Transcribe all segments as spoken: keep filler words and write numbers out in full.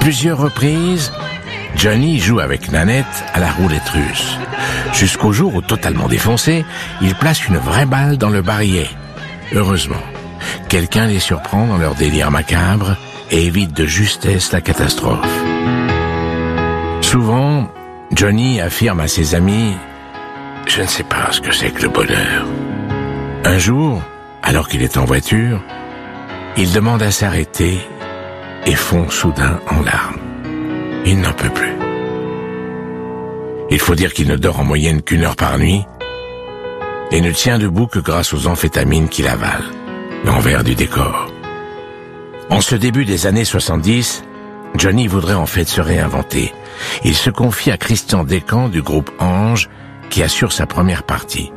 plusieurs reprises, Johnny joue avec Nanette à la roulette russe. Jusqu'au jour où, totalement défoncé, il place une vraie balle dans le barillet. Heureusement, quelqu'un les surprend dans leur délire macabre et évite de justesse la catastrophe. Souvent, Johnny affirme à ses amis « Je ne sais pas ce que c'est que le bonheur ». Un jour, alors qu'il est en voiture, il demande à s'arrêter et fond soudain en larmes. Il n'en peut plus. Il faut dire qu'il ne dort en moyenne qu'une heure par nuit et ne tient debout que grâce aux amphétamines qu'il avale, l'envers du décor. En ce début des années soixante-dix, Johnny voudrait en fait se réinventer. Il se confie à Christian Descamps du groupe Ange qui assure sa première partie.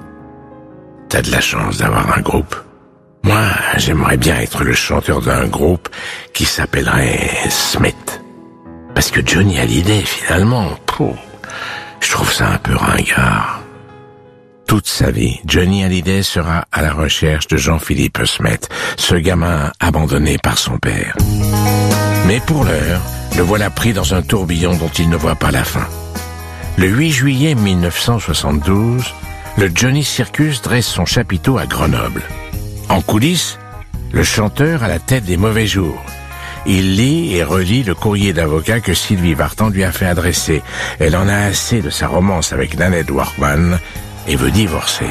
« T'as de la chance d'avoir un groupe. Moi, j'aimerais bien être le chanteur d'un groupe qui s'appellerait Smith. Parce que Johnny Hallyday, finalement, pouf, je trouve ça un peu ringard. » Toute sa vie, Johnny Hallyday sera à la recherche de Jean-Philippe Smith, ce gamin abandonné par son père. Mais pour l'heure, le voilà pris dans un tourbillon dont il ne voit pas la fin. Le huit juillet mille neuf cent soixante-douze, le Johnny Circus dresse son chapiteau à Grenoble. En coulisses, le chanteur a la tête des mauvais jours. Il lit et relit le courrier d'avocat que Sylvie Vartan lui a fait adresser. Elle en a assez de sa romance avec Nanette Workman et veut divorcer.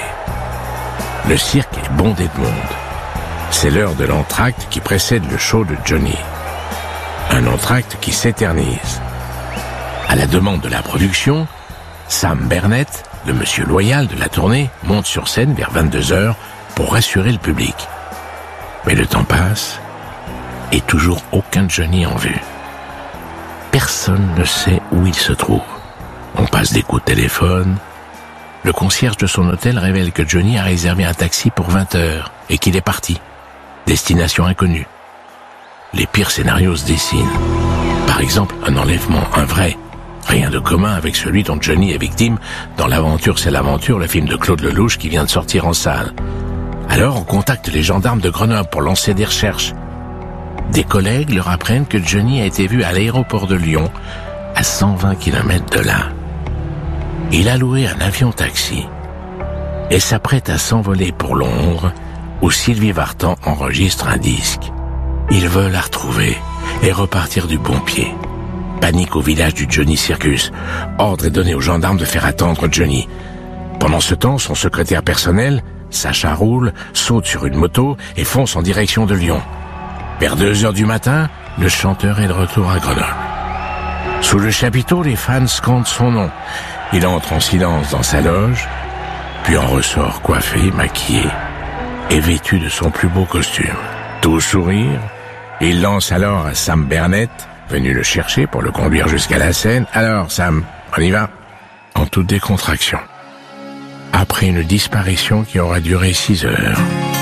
Le cirque est bondé de monde. C'est l'heure de l'entracte qui précède le show de Johnny. Un entracte qui s'éternise. À la demande de la production, Sam Bernett, le monsieur loyal de la tournée, monte sur scène vers vingt-deux heures pour rassurer le public. Mais le temps passe et toujours aucun Johnny en vue. Personne ne sait où il se trouve. On passe des coups de téléphone. Le concierge de son hôtel révèle que Johnny a réservé un taxi pour vingt heures et qu'il est parti. Destination inconnue. Les pires scénarios se dessinent. Par exemple, un enlèvement, un vrai. Rien de commun avec celui dont Johnny est victime dans L'aventure c'est l'aventure, le film de Claude Lelouch qui vient de sortir en salle. Alors on contacte les gendarmes de Grenoble pour lancer des recherches. Des collègues leur apprennent que Johnny a été vu à l'aéroport de Lyon, à cent vingt kilomètres de là. Il a loué un avion-taxi et s'apprête à s'envoler pour Londres, où Sylvie Vartan enregistre un disque. Il veut la retrouver et repartir du bon pied. Panique au village du Johnny Circus. Ordre est donné aux gendarmes de faire attendre Johnny. Pendant ce temps, son secrétaire personnel, Sacha Roule, saute sur une moto et fonce en direction de Lyon. Vers deux heures du matin, le chanteur est de retour à Grenoble. Sous le chapiteau, les fans scandent son nom. Il entre en silence dans sa loge, puis en ressort coiffé, maquillé et vêtu de son plus beau costume. Tout sourire, il lance alors à Sam Bernett, venu le chercher pour le conduire jusqu'à la scène. « Alors, Sam, on y va ?» En toute décontraction. Après une disparition qui aura duré six heures.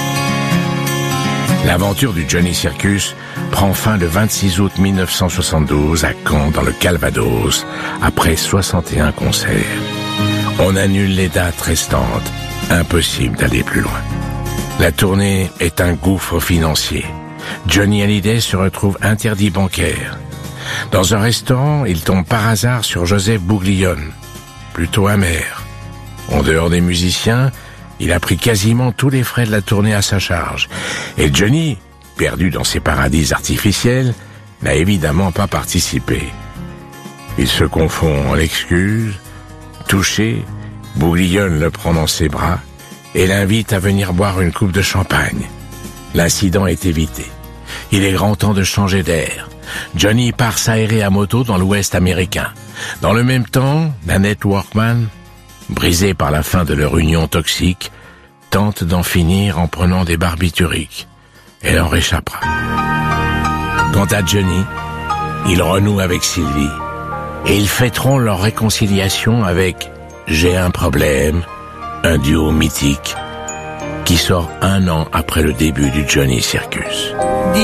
L'aventure du Johnny Circus prend fin le vingt-six août mille neuf cent soixante-douze à Caen, dans le Calvados, après soixante et un concerts. On annule les dates restantes. Impossible d'aller plus loin. La tournée est un gouffre financier. Johnny Hallyday se retrouve interdit bancaire. Dans un restaurant, il tombe par hasard sur Joseph Bouglione, plutôt amer. En dehors des musiciens, il a pris quasiment tous les frais de la tournée à sa charge. Et Johnny, perdu dans ses paradis artificiels, n'a évidemment pas participé. Il se confond en l'excuse. Touché, Bouglione le prend dans ses bras et l'invite à venir boire une coupe de champagne. L'incident est évité. Il est grand temps de changer d'air. Johnny part s'aérer à moto dans l'Ouest américain. Dans le même temps, Nanette Workman, brisée par la fin de leur union toxique, tente d'en finir en prenant des barbituriques. Elle en réchappera. Quant à Johnny, il renoue avec Sylvie et ils fêteront leur réconciliation avec « J'ai un problème », un duo mythique qui sort un an après le début du Johnny Circus.